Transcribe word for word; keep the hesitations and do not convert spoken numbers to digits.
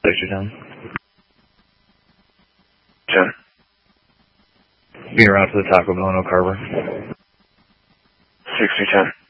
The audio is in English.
Victor ten. ten. Being around for the Taco Bell in Oak Harbor. sixty ten.